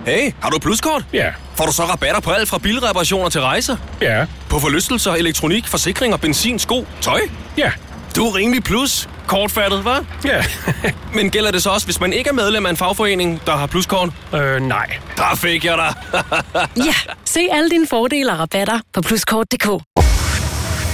Hey, har du Pluskort? Ja. Får du så rabatter på alt fra bilreparationer til rejser? Ja. På forlystelser, elektronik, forsikring og benzin, sko, tøj? Ja. Du er rimelig plus. Kortfattet, hva'? Ja. Men gælder det så også, hvis man ikke er medlem af en fagforening, der har Pluskort? Nej. Der fik jeg dig. Ja, se alle dine fordele og rabatter på pluskort.dk.